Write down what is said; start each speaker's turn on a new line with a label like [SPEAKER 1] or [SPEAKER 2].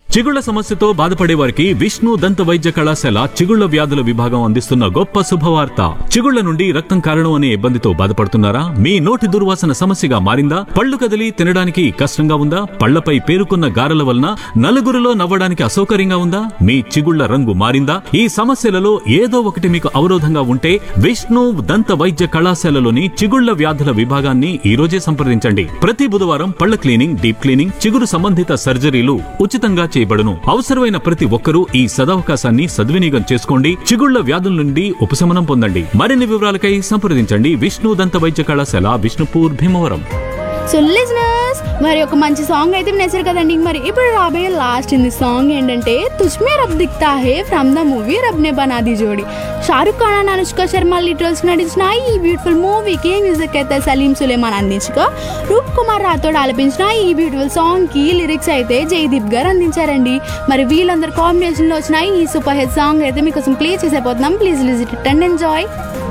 [SPEAKER 1] చిగుళ్ల సమస్యతో బాధపడే వారికి విష్ణు దంత వైద్య కళాశాల చిగుళ్ల వ్యాధుల విభాగం అందిస్తున్న గొప్ప శుభవార్త. చిగుళ్ల నుండి రక్తం కారణం అనే ఇబ్బందితో బాధపడుతున్నారా? మీ నోటి దుర్వాసన సమస్యగా మారిందా? పళ్ళు కదిలి తినడానికి కష్టంగా ఉందా? పళ్లపై పేరుకున్న గారెల వలన నలుగురిలో నవ్వడానికి అసౌకర్యంగా ఉందా? మీ చిగుళ్ల రంగు మారిందా? ఈ సమస్యలలో ఏదో ఒకటి మీకు అవరోధంగా ఉంటే విష్ణు దంత వైద్య కళాశాలలోని చిగుళ్ల వ్యాధుల విభాగాన్ని ఈ రోజే సంప్రదించండి. ప్రతి బుధవారం పళ్ల క్లీనింగ్, డీప్ క్లీనింగ్, చిగురు సంబంధిత సర్జరీలు ఉచితంగా చేయబడును. అవసరమైన ప్రతి ఒక్కరూ ఈ సదవకాశాన్ని సద్వినియోగం చేసుకోండి. చిగుళ్ల వ్యాధుల నుండి ఉపశమనం పొందండి. మరిన్ని వివరాలకై సంప్రదించండి విష్ణు దంత వైద్య కళాశాల, విష్ణుపూర్, భీమవరం.
[SPEAKER 2] సో లిజనర్స్, మరి ఒక మంచి సాంగ్ అయితే వినేశారు కదండి. మరి ఇప్పుడు రాబోయే లాస్ట్ ఇన్ ది సాంగ్ ఏంటంటే తుజ్మే rub Dikhta hey from the movie rub నే బనా ది జోడి. షారుఖ్ ఖాన్ అండ్ అనుష్క శర్మ లిటరల్స్ నటించిన ఈ బ్యూటిఫుల్ మూవీకి మ్యూజిక్ అయితే సలీం సులేమాన్ అందించగా రూప్ కుమార్ రాథోడ్ ఆలపించిన ఈ బ్యూటిఫుల్ సాంగ్ కి లిరిక్స్ అయితే జయదీప్ గారు అందించారండి. మరి వీళ్ళందరూ కాంబినేషన్ లో వచ్చిన ఈ సూపర్ హిట్ సాంగ్ అయితే మీకోసం play చేసేపోతున్నాం. Please listen it and enjoy.